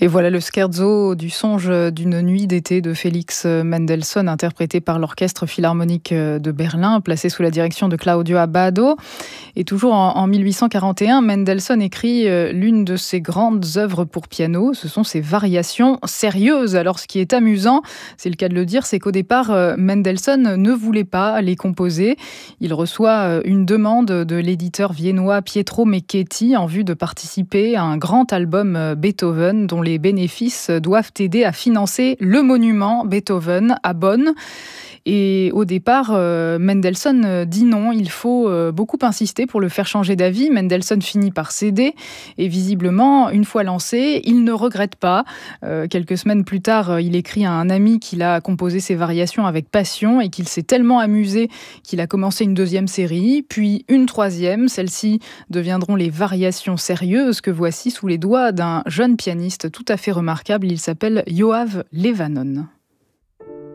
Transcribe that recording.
Et voilà le scherzo du songe d'une nuit d'été de Félix Mendelssohn, interprété par l'Orchestre Philharmonique de Berlin, placé sous la direction de Claudio Abbado. Et toujours en 1841, Mendelssohn écrit l'une de ses grandes œuvres pour piano. Ce sont ses variations sérieuses. Alors, ce qui est amusant, c'est le cas de le dire, c'est qu'au départ, Mendelssohn ne voulait pas les composer. Il reçoit une demande de l'éditeur viennois Pietro Mecchetti en vue de participer à un grand album Beethoven, dont les bénéfices doivent aider à financer le monument Beethoven à Bonn. Et au départ, Mendelssohn dit non, il faut beaucoup insister pour le faire changer d'avis. Mendelssohn finit par céder et visiblement, une fois lancé, il ne regrette pas. Quelques semaines plus tard, il écrit à un ami qu'il a composé ses variations avec passion et qu'il s'est tellement amusé qu'il a commencé une deuxième série, puis une troisième. Celles-ci deviendront les variations sérieuses que voici sous les doigts d'un jeune pianiste tout à fait remarquable. Il s'appelle Yoav Levanon.